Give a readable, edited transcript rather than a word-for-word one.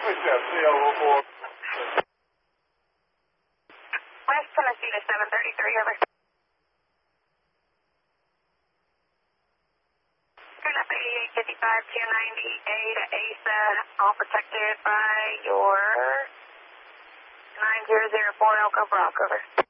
West Tennessee to 733, over. Turn up 8855 290A to ASA, all protected by your 9004 Elko Brock, over.